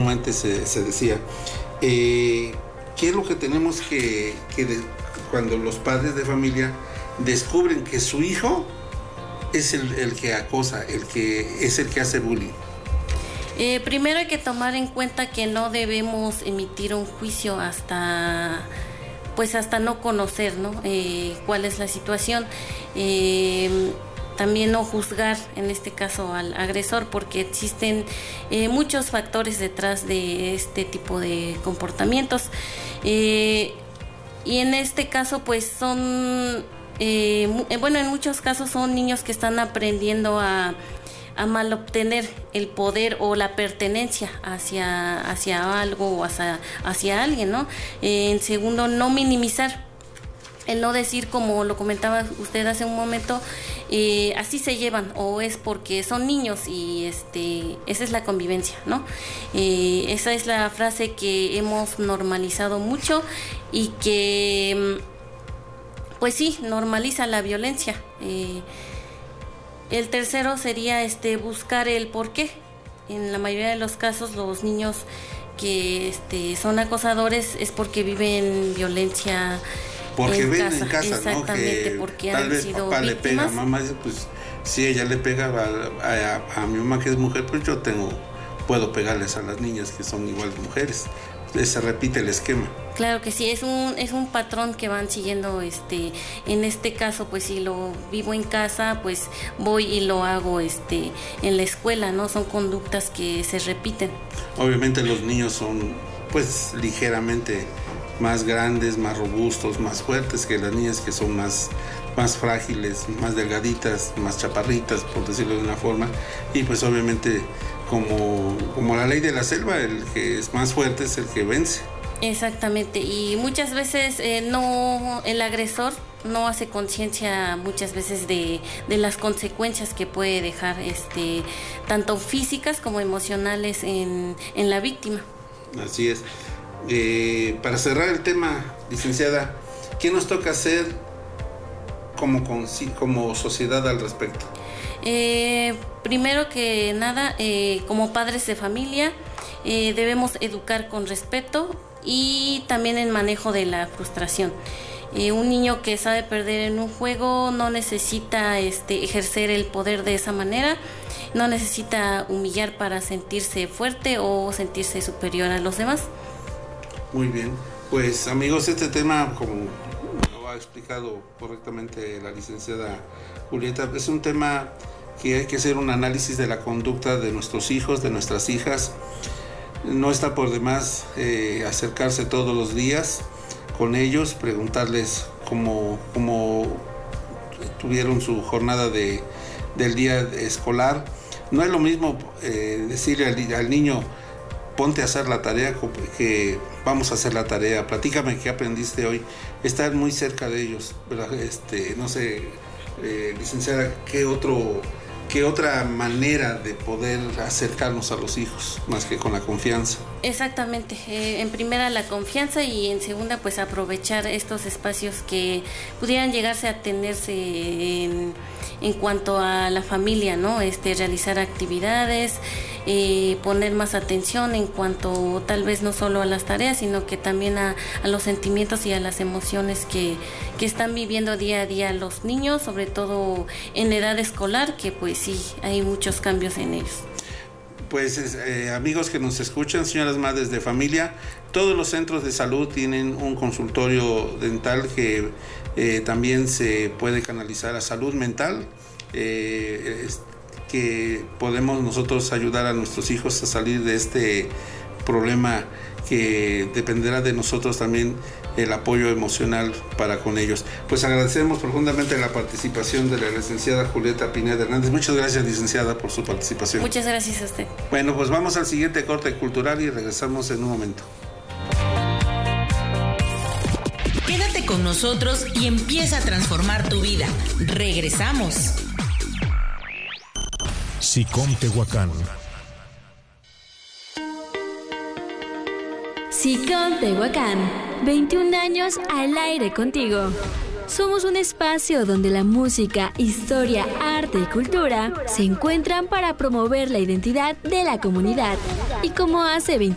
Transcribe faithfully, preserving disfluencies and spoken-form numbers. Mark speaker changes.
Speaker 1: como antes se, se decía. Eh, ¿Qué es lo que tenemos que, que de, cuando los padres de familia descubren que su hijo es el, el que acosa, el que es el que hace bullying?
Speaker 2: Eh, primero hay que tomar en cuenta que no debemos emitir un juicio hasta, pues hasta no conocer, ¿no? Eh, cuál es la situación. Eh, También no juzgar en este caso al agresor, porque existen eh, muchos factores detrás de este tipo de comportamientos. Eh, y en este caso pues son, eh, bueno, en muchos casos son niños que están aprendiendo a, a mal obtener el poder o la pertenencia hacia, hacia algo o hacia, hacia alguien, ¿no? Eh, en segundo, no minimizar. El no decir, como lo comentaba usted hace un momento, eh, así se llevan, o es porque son niños y este esa es la convivencia, ¿no? Eh, esa es la frase que hemos normalizado mucho y que, pues sí, normaliza la violencia. Eh, el tercero sería este buscar el por qué. En la mayoría de los casos, los niños que este, son acosadores es porque viven violencia.
Speaker 1: Porque
Speaker 2: en
Speaker 1: ven
Speaker 2: casa,
Speaker 1: en casa,
Speaker 2: exactamente,
Speaker 1: ¿no? Que
Speaker 2: porque
Speaker 1: tal
Speaker 2: han
Speaker 1: vez
Speaker 2: sido
Speaker 1: papá
Speaker 2: víctimas.
Speaker 1: le pega a mamá, pues si ella le pega a, a, a mi mamá que es mujer, pues yo tengo, puedo pegarles a las niñas que son igual mujeres. Se repite el esquema.
Speaker 2: Claro que sí, es un es un patrón que van siguiendo. Este, en este caso, pues si lo vivo en casa, pues voy y lo hago este en la escuela, ¿no? Son conductas que se repiten.
Speaker 1: Obviamente los niños son, pues, ligeramente más grandes, más robustos, más fuertes que las niñas, que son más, más frágiles, más delgaditas, más chaparritas, por decirlo de una forma. Y pues obviamente, como, como la ley de la selva, el que es más fuerte es el que vence.
Speaker 2: Exactamente, y muchas veces eh, no, el agresor no hace conciencia muchas veces de, de las consecuencias que puede dejar, este, tanto físicas como emocionales en, en la víctima.
Speaker 1: Así es. Eh, para cerrar el tema, licenciada, ¿qué nos toca hacer como, como sociedad al respecto?
Speaker 2: Eh, primero que nada, eh, como padres de familia, eh, debemos educar con respeto y también el manejo de la frustración. Eh, un niño que sabe perder en un juego no necesita este, ejercer el poder de esa manera, no necesita humillar para sentirse fuerte o sentirse superior a los demás.
Speaker 1: Muy bien, pues amigos, este tema, como lo ha explicado correctamente la licenciada Julieta, es un tema que hay que hacer un análisis de la conducta de nuestros hijos, de nuestras hijas. No está por demás eh, acercarse todos los días con ellos, preguntarles cómo, cómo tuvieron su jornada de, del día escolar. No es lo mismo eh, decirle al, al niño, ponte a hacer la tarea, que vamos a hacer la tarea, platícame qué aprendiste hoy. Estar muy cerca de ellos, ¿verdad? Este, no sé, eh, licenciada, ¿qué otro, qué otra manera de poder acercarnos a los hijos, más que con la confianza?
Speaker 2: Exactamente, eh, en primera la confianza y en segunda pues aprovechar estos espacios que pudieran llegarse a tenerse en, en cuanto a la familia, ¿no? Este, realizar actividades, eh, poner más atención en cuanto tal vez no solo a las tareas, sino que también a, a los sentimientos y a las emociones que, que están viviendo día a día los niños, sobre todo en edad escolar, que pues sí, hay muchos cambios en ellos.
Speaker 1: Pues eh, amigos que nos escuchan, señoras madres de familia, todos los centros de salud tienen un consultorio dental que eh, también se puede canalizar a salud mental, eh, es, que podemos nosotros ayudar a nuestros hijos a salir de este problema, que dependerá de nosotros también el apoyo emocional para con ellos. Pues agradecemos profundamente la participación de la licenciada Julieta Pineda Hernández. Muchas gracias, licenciada, por su participación.
Speaker 2: Muchas gracias a usted.
Speaker 1: Bueno, pues vamos al siguiente corte cultural y regresamos en un momento.
Speaker 3: Quédate con nosotros y empieza a transformar tu vida. Regresamos.
Speaker 4: SICOM Tehuacán.
Speaker 5: SICOM Tehuacán, veintiún años al aire contigo. Somos un espacio donde la música, historia, arte y cultura se encuentran para promover la identidad de la comunidad. Y como hace veintiún